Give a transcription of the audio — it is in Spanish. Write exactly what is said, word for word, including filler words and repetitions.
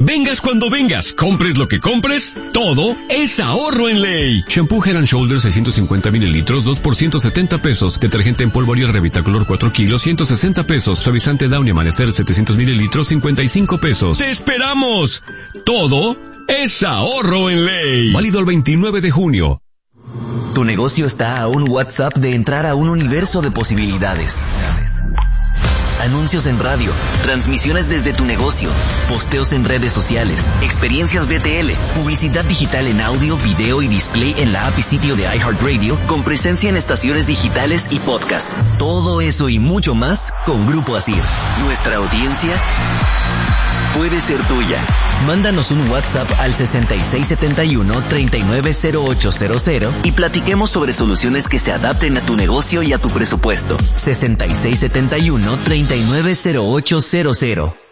Vengas cuando vengas, compres lo que compres, todo es ahorro en Ley. Shampoo Head and Shoulders seiscientos cincuenta mililitros, dos por ciento setenta pesos. Detergente en polvo Ariel Revitacolor cuatro kilos, ciento sesenta pesos. Suavizante Downy Amanecer setecientos mililitros, cincuenta y cinco pesos. ¡Te esperamos! Todo es ahorro en Ley. Válido el veintinueve de junio. Tu negocio está a un WhatsApp de entrar a un universo de posibilidades. Anuncios en radio, transmisiones desde tu negocio, posteos en redes sociales, experiencias B T L, publicidad digital en audio, video y display en la app y sitio de iHeartRadio, con presencia en estaciones digitales y podcast. Todo eso y mucho más con Grupo Asir. Nuestra audiencia puede ser tuya. Mándanos un WhatsApp al sesenta y seis setenta y uno, treinta y nueve cero ocho cero cero y platiquemos sobre soluciones que se adapten a tu negocio y a tu presupuesto. sesenta y seis setenta y uno, treinta y nueve cero ocho cero cero.